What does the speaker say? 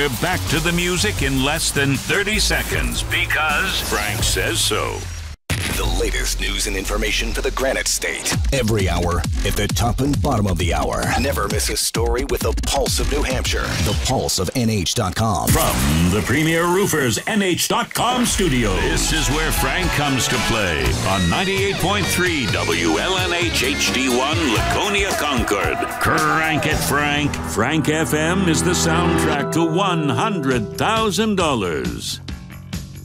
We're back to the music in less than 30 seconds because Frank says so. The latest news and information for the Granite State. Every hour at the top and bottom of the hour. Never miss a story with the pulse of New Hampshire. The pulse of NH.com. From the Premier Roofers NH.com studio, this is where Frank comes to play on 98.3 WLNH HD1 Laconia Concord. Crank it, Frank. Frank FM is the soundtrack to $100,000.